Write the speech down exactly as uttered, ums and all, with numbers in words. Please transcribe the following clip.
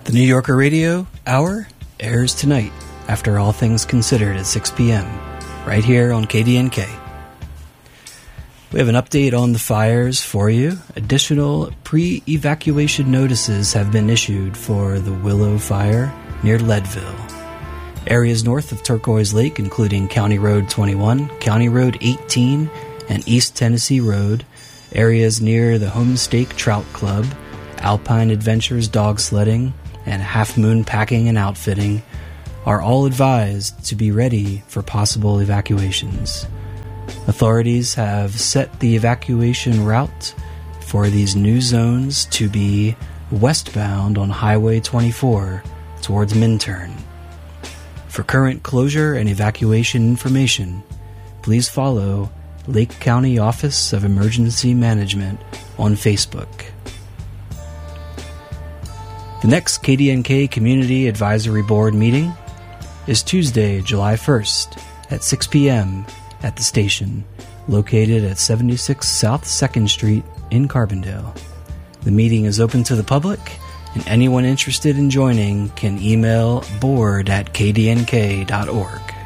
The New Yorker Radio Hour airs tonight after All Things Considered at six p.m. right here on K D N K. We have an update on the fires for you. Additional pre-evacuation notices have been issued for the Willow Fire near Leadville. Areas north of Turquoise Lake, including County Road twenty-one, County Road eighteen, and East Tennessee Road. Areas near the Homestake Trout Club, Alpine Adventures Dog Sledding, and Half Moon Packing and Outfitting are all advised to be ready for possible evacuations. Authorities have set the evacuation route for these new zones to be westbound on Highway twenty-four towards Minturn. For current closure and evacuation information, please follow Lake County Office of Emergency Management on Facebook. The next K D N K Community Advisory Board meeting is Tuesday, July first at six p.m. at the station, located at seventy-six South second Street in Carbondale. The meeting is open to the public, and anyone interested in joining can email board at k d n k dot org.